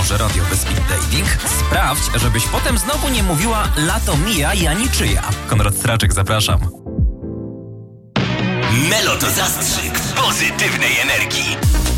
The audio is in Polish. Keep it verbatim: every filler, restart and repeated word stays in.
że radiowy speed dating? Sprawdź, żebyś potem znowu nie mówiła lato mija, ja niczyja. Konrad Straczyk, zapraszam. Melo to zastrzyk pozytywnej energii.